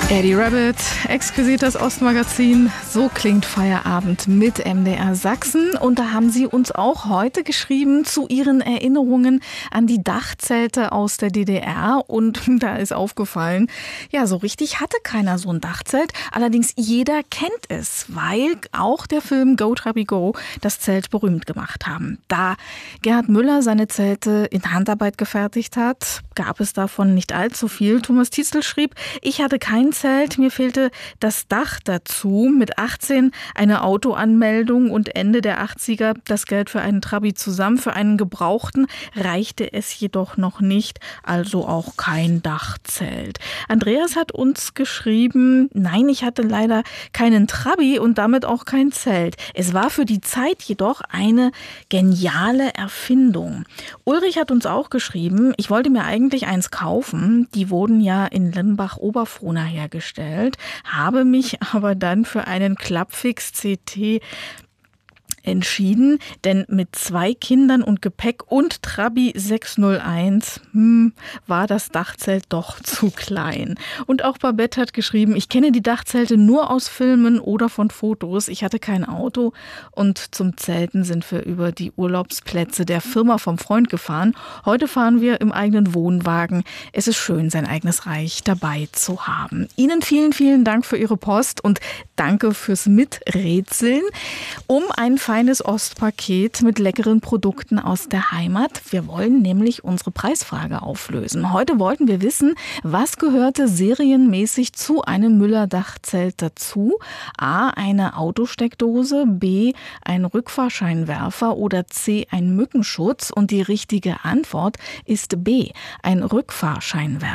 Eddie Rabbit, exquisit das Ostmagazin. So klingt Feierabend mit MDR Sachsen. Und da haben Sie uns auch heute geschrieben zu Ihren Erinnerungen an die Dachzelte aus der DDR. Und da ist aufgefallen, ja, so richtig hatte keiner so ein Dachzelt. Allerdings jeder kennt es, weil auch der Film Go Trabi Go das Zelt berühmt gemacht haben. Da Gerhard Müller seine Zelte in Handarbeit gefertigt hat, gab es davon nicht allzu viel. Thomas Tietzel schrieb, ich hatte kein Zelt, mir fehlte das Dach dazu. Mit 18 eine Autoanmeldung und Ende der 80er das Geld für einen Trabi zusammen. Für einen Gebrauchten reichte es jedoch noch nicht, also auch kein Dachzelt. Andreas hat uns geschrieben, nein, ich hatte leider keinen Trabi und damit auch kein Zelt. Es war für die Zeit jedoch eine geniale Erfindung. Ulrich hat uns auch geschrieben, ich wollte mir eigentlich eins kaufen. Die wurden ja in Limbach-Oberfrohna hergestellt, habe mich aber dann für einen Klappfix CT entschieden, denn mit 2 Kindern und Gepäck und Trabi 601 war das Dachzelt doch zu klein. Und auch Babette hat geschrieben, ich kenne die Dachzelte nur aus Filmen oder von Fotos. Ich hatte kein Auto und zum Zelten sind wir über die Urlaubsplätze der Firma vom Freund gefahren. Heute fahren wir im eigenen Wohnwagen. Es ist schön, sein eigenes Reich dabei zu haben. Ihnen vielen, vielen Dank für Ihre Post und danke fürs Miträtseln. Um ein feines Ostpaket mit leckeren Produkten aus der Heimat. Wir wollen nämlich unsere Preisfrage auflösen. Heute wollten wir wissen, was gehörte serienmäßig zu einem Müller-Dachzelt dazu? A, eine Autosteckdose, B, ein Rückfahrscheinwerfer oder C, ein Mückenschutz? Und die richtige Antwort ist B, ein Rückfahrscheinwerfer.